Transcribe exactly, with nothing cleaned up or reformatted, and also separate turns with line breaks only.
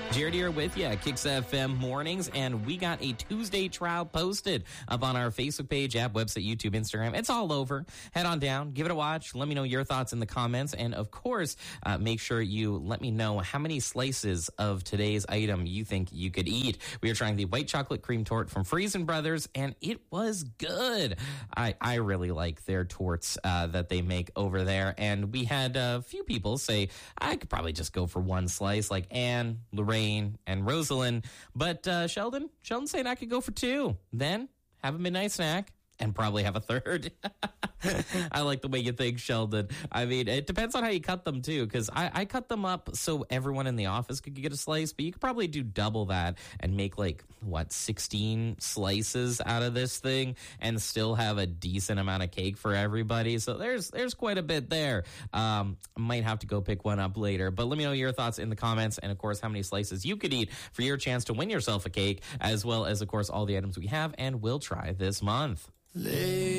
Jared here with you at Kicks F M Mornings, and we got a Tuesday trial posted up on our Facebook page, app, website, YouTube, Instagram. It's all over. Head on down, give it a watch. Let me know your thoughts in the comments, and of course, uh, make sure you let me know how many slices of today's item you think you could eat. We are trying the white chocolate cream torte from Freson Brothers, and it was good. I, I really like their tortes uh, that they make over there, and we had a few people say, I could probably just go for one slice, like Anne, Lorraine, and Rosalind, but uh, Sheldon, Sheldon saying I could go for two, then have a midnight snack, and probably have a third. I like the way you think, Sheldon. I mean, it depends on how you cut them, too, because I, I cut them up so everyone in the office could get a slice, but you could probably do double that and make, like, what, sixteen slices out of this thing and still have a decent amount of cake for everybody. So there's there's quite a bit there. Um, might have to go pick one up later, but let me know your thoughts in the comments, and, of course, how many slices you could eat for your chance to win yourself a cake, as well as, of course, all the items we have and will try this month. Lay